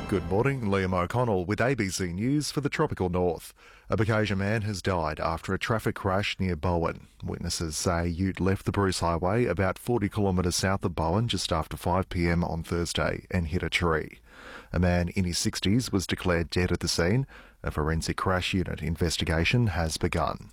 Good morning, Liam O'Connell with ABC News for the Tropical North. A Bakasia man has died after a traffic crash near Bowen. Witnesses say Ute left the Bruce Highway about 40 kilometres south of Bowen just after 5 p.m. on Thursday and hit a tree. A man in his 60s was declared dead at the scene. A forensic crash unit investigation has begun.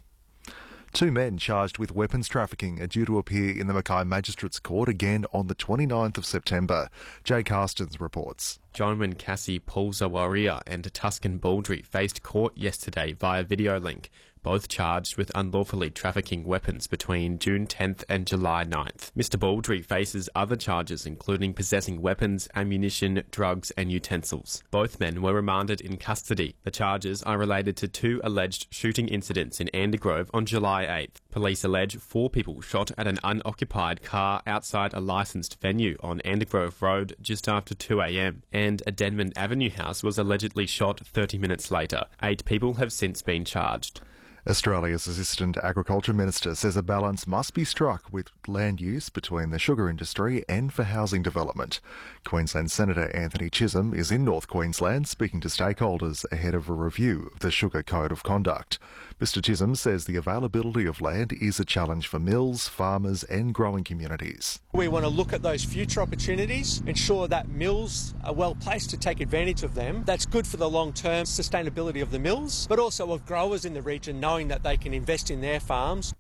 Two men charged with weapons trafficking are due to appear in the Mackay Magistrates Court again on the 29th of September. Jay Carstens reports. John Wincassi, Paul Zawaria and Tuscan Baldry faced court yesterday via video link, both charged with unlawfully trafficking weapons between June 10th and July 9th. Mr Baldry faces other charges including possessing weapons, ammunition, drugs and utensils. Both men were remanded in custody. The charges are related to two alleged shooting incidents in Andergrove on July 8th. Police allege 4 people shot at an unoccupied car outside a licensed venue on Andergrove Road just after 2 a.m. and a Denman Avenue house was allegedly shot 30 minutes later. 8 people have since been charged. Australia's Assistant Agriculture Minister says a balance must be struck with land use between the sugar industry and for housing development. Queensland Senator Anthony Chisholm is in North Queensland speaking to stakeholders ahead of a review of the Sugar Code of Conduct. Mr Chisholm says the availability of land is a challenge for mills, farmers and growing communities. We want to look at those future opportunities, ensure that mills are well placed to take advantage of them. That's good for the long-term sustainability of the mills, but also of growers in the region knowing that they can invest in their farms.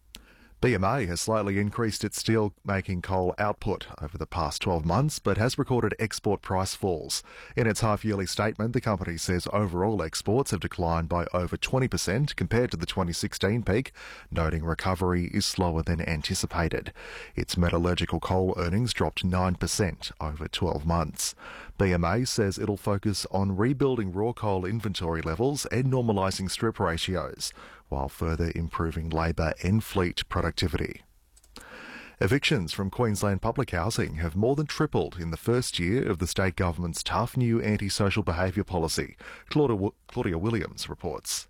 BMA has slightly increased its steel-making coal output over the past 12 months, but has recorded export price falls. In its half-yearly statement, the company says overall exports have declined by over 20% compared to the 2016 peak, noting recovery is slower than anticipated. Its metallurgical coal earnings dropped 9% over 12 months. BMA says it'll focus on rebuilding raw coal inventory levels and normalising strip ratios, while further improving labour and fleet productivity. Evictions from Queensland public housing have more than tripled in the first year of the state government's tough new antisocial behaviour policy. Claudia Williams reports.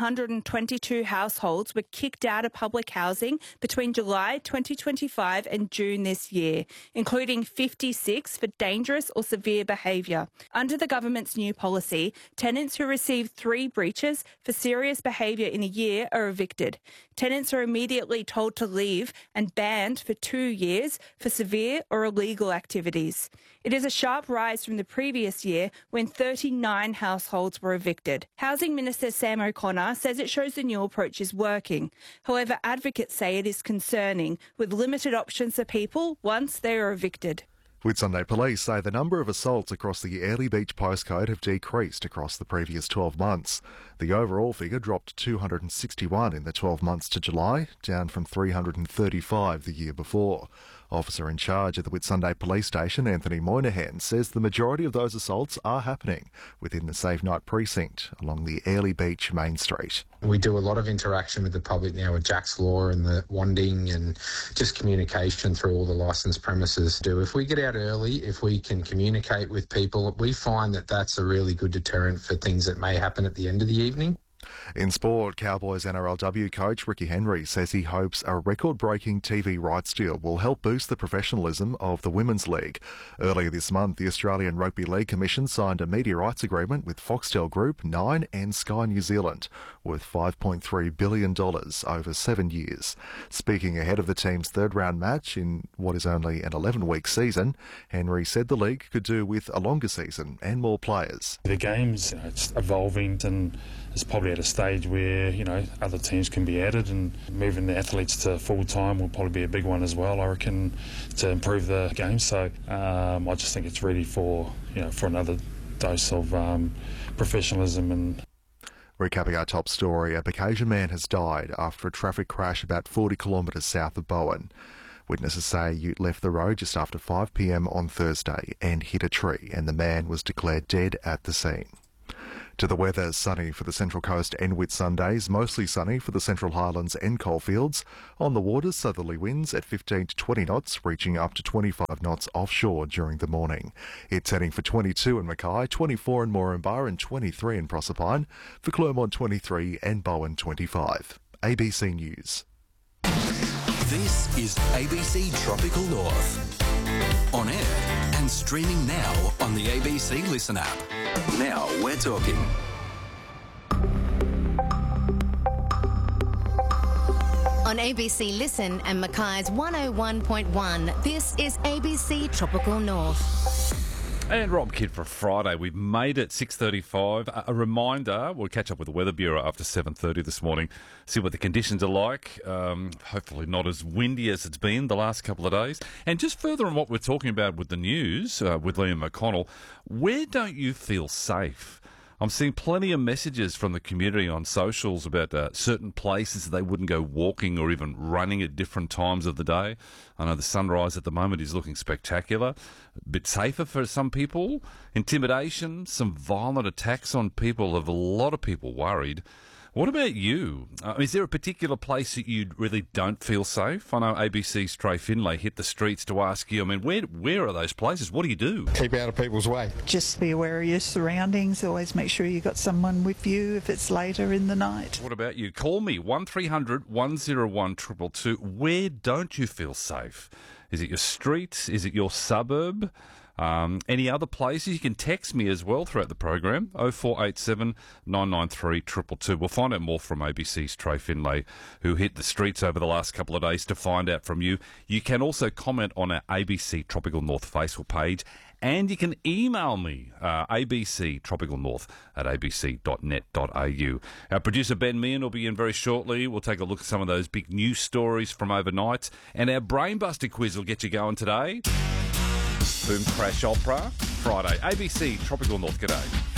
122 households were kicked out of public housing between July 2025 and June this year, including 56 for dangerous or severe behaviour. Under the government's new policy, tenants who receive 3 breaches for serious behaviour in a year are evicted. Tenants are immediately told to leave and banned for 2 years for severe or illegal activities. It is a sharp rise from the previous year when 39 households were evicted. Housing Minister Sam O'Connor says it shows the new approach is working. However, advocates say it is concerning, with limited options for people once they are evicted. Whitsunday Police say the number of assaults across the Airlie Beach postcode have decreased across the previous 12 months. The overall figure dropped to 261 in the 12 months to July, down from 335 the year before. Officer in charge of the Whitsunday Police Station, Anthony Moynihan, says the majority of those assaults are happening within the Save Night precinct along the Airlie Beach main street. We do a lot of interaction with the public now with Jack's Law and the Wanding and just communication through all the licensed premises. If we get out early, if we can communicate with people, we find that that's a really good deterrent for things that may happen at the end of the evening. In sport, Cowboys NRLW coach Ricky Henry says he hopes a record-breaking TV rights deal will help boost the professionalism of the Women's League. Earlier this month, the Australian Rugby League Commission signed a media rights agreement with Foxtel Group, Nine and Sky New Zealand, worth $5.3 billion over 7 years. Speaking ahead of the team's third-round match in what is only an 11-week season, Henry said the league could do with a longer season and more players. The game's it's evolving and it's probably at a stage where, other teams can be added, and moving the athletes to full-time will probably be a big one as well, I reckon, to improve the game. So I just think it's ready for another dose of professionalism. And recapping our top story, a Bakasia man has died after a traffic crash about 40 kilometres south of Bowen. Witnesses say Ute left the road just after 5 p.m. on Thursday and hit a tree, and the man was declared dead at the scene. To the weather, sunny for the Central Coast and Whitsundays, mostly sunny for the Central Highlands and Coalfields. On the waters, southerly winds at 15 to 20 knots, reaching up to 25 knots offshore during the morning. It's heading for 22 in Mackay, 24 in Moranbah and 23 in Proserpine, for Clermont 23 and Bowen 25. ABC News. This is ABC Tropical North. On air and streaming now on the ABC Listen app. Now we're talking. On ABC Listen and Mackay's 101.1, this is ABC Tropical North. And Rob Kidd for Friday. We've made it 6:35. A reminder, we'll catch up with the Weather Bureau after 7:30 this morning, see what the conditions are like. Hopefully not as windy as it's been the last couple of days. And just further on what we're talking about with the news, with Liam McConnell, where don't you feel safe? I'm seeing plenty of messages from the community on socials about certain places they wouldn't go walking or even running at different times of the day. I know the sunrise at the moment is looking spectacular. A bit safer for some people. Intimidation, some violent attacks on people, have a lot of people worried. What about you? Is there a particular place that you really don't feel safe? I know ABC's Trey Finlay hit the streets to ask you, where are those places? What do you do? Keep out of people's way. Just be aware of your surroundings. Always make sure you've got someone with you if it's later in the night. What about you? Call me, 1300 101 222. Where don't you feel safe? Is it your street? Is it your suburb? Any other places? You can text me as well throughout the program, 0487 993 222. We'll find out more from ABC's Trey Finlay, who hit the streets over the last couple of days to find out from you. You can also comment on our ABC Tropical North Facebook page, and you can email me, abctropicalnorth@abc.net.au. Our producer Ben Meehan will be in very shortly. We'll take a look at some of those big news stories from overnight, and our Brainbuster quiz will get you going today. Boom Crash Opera, Friday. ABC Tropical North, g'day.